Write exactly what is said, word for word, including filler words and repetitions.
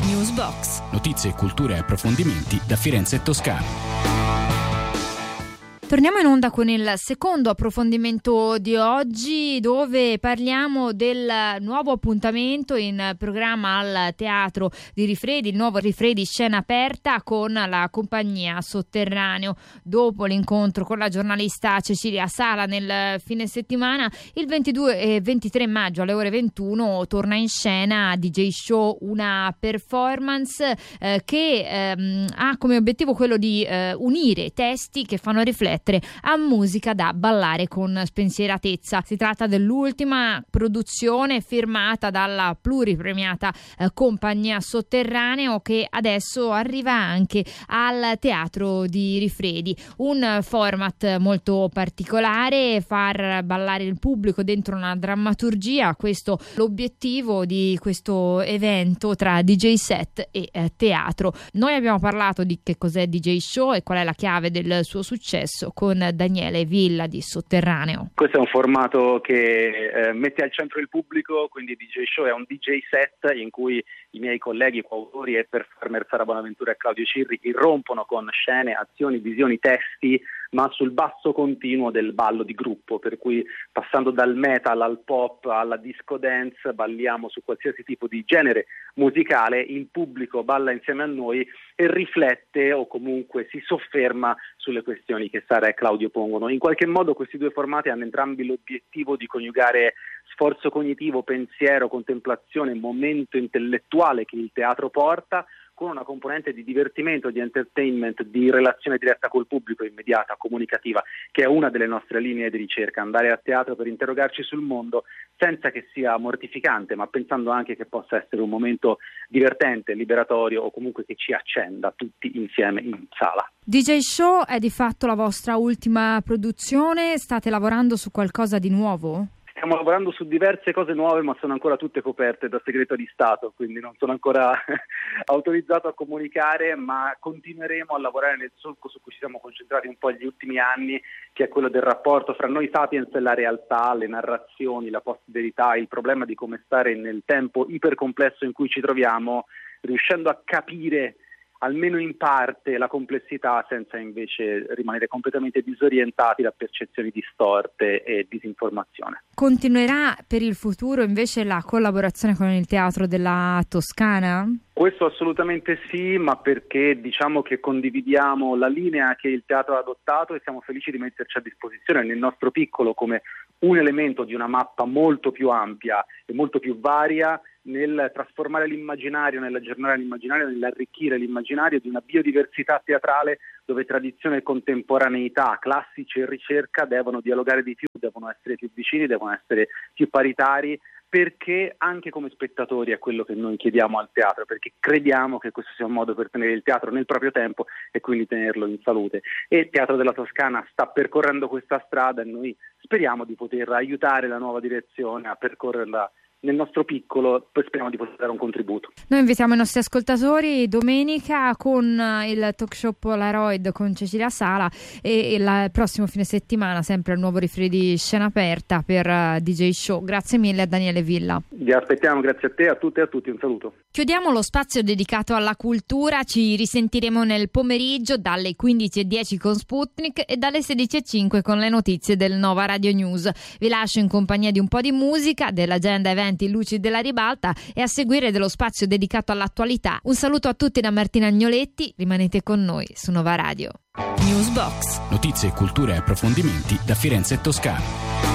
Newsbox. Notizie, cultura e approfondimenti da Firenze e Toscana. Torniamo in onda con il secondo approfondimento di oggi, dove parliamo del nuovo appuntamento in programma al Teatro di Rifredi, il nuovo Rifredi Scena Aperta con la compagnia Sotterraneo. Dopo l'incontro con la giornalista Cecilia Sala nel fine settimana, il ventidue e ventitré maggio alle ore ventuno torna in scena D J Show, una performance eh, che ehm, ha come obiettivo quello di eh, unire testi che fanno riflettere a musica da ballare con spensieratezza. Si tratta dell'ultima produzione firmata dalla pluripremiata eh, compagnia Sotterraneo, che adesso arriva anche al Teatro di Rifredi. Un format molto particolare, far ballare il pubblico dentro una drammaturgia, questo l'obiettivo di questo evento tra D J set e eh, teatro. Noi abbiamo parlato di che cos'è D J Show e qual è la chiave del suo successo con Daniele Villa di Sotterraneo. Questo è un formato che eh, mette al centro il pubblico, quindi D J Show è un D J set in cui i miei colleghi, coautori e performer Sara Bonaventura e Claudio Cirri irrompono con scene, azioni, visioni, testi, ma sul basso continuo del ballo di gruppo, per cui passando dal metal al pop alla disco dance balliamo su qualsiasi tipo di genere musicale, il pubblico balla insieme a noi e riflette o comunque si sofferma sulle questioni che Sara e Claudio pongono. In qualche modo questi due formati hanno entrambi l'obiettivo di coniugare sforzo cognitivo, pensiero, contemplazione, momento intellettuale che il teatro porta, con una componente di divertimento, di entertainment, di relazione diretta col pubblico, immediata, comunicativa, che è una delle nostre linee di ricerca, andare a teatro per interrogarci sul mondo senza che sia mortificante, ma pensando anche che possa essere un momento divertente, liberatorio o comunque che ci accenda tutti insieme in sala. D J Show è di fatto la vostra ultima produzione, state lavorando su qualcosa di nuovo? Stiamo lavorando su diverse cose nuove, ma sono ancora tutte coperte da segreto di Stato, quindi non sono ancora autorizzato a comunicare, ma continueremo a lavorare nel solco su cui ci siamo concentrati un po' negli ultimi anni, che è quello del rapporto fra noi sapiens e la realtà, le narrazioni, la post-verità, il problema di come stare nel tempo ipercomplesso in cui ci troviamo, riuscendo a capire almeno in parte la complessità senza invece rimanere completamente disorientati da percezioni distorte e disinformazione. Continuerà per il futuro invece la collaborazione con il Teatro della Toscana? Questo assolutamente sì, ma perché diciamo che condividiamo la linea che il teatro ha adottato e siamo felici di metterci a disposizione nel nostro piccolo come un elemento di una mappa molto più ampia e molto più varia nel trasformare l'immaginario, nell'aggiornare l'immaginario, nell'arricchire l'immaginario di una biodiversità teatrale dove tradizione e contemporaneità, classici e ricerca devono dialogare di più, devono essere più vicini, devono essere più paritari, perché anche come spettatori è quello che noi chiediamo al teatro, perché crediamo che questo sia un modo per tenere il teatro nel proprio tempo e quindi tenerlo in salute. E il Teatro della Toscana sta percorrendo questa strada e noi speriamo di poter aiutare la nuova direzione a percorrerla nel nostro piccolo, poi speriamo di poter dare un contributo. Noi invitiamo i nostri ascoltatori domenica con il talk show Polaroid con Cecilia Sala e il prossimo fine settimana sempre il nuovo Rifredi Scena Aperta per D J Show. Grazie mille a Daniele Villa. Vi aspettiamo, grazie a te, a tutte e a tutti, un saluto. Chiudiamo lo spazio dedicato alla cultura, ci risentiremo nel pomeriggio dalle quindici e dieci con Sputnik e dalle sedici e cinque con le notizie del Nova Radio News. Vi lascio in compagnia di un po' di musica, dell'agenda eventi Luci della Ribalta e a seguire dello spazio dedicato all'attualità. Un saluto a tutti da Martina Agnoletti, rimanete con noi su Nova Radio. Newsbox. Notizie, cultura e approfondimenti da Firenze e Toscana.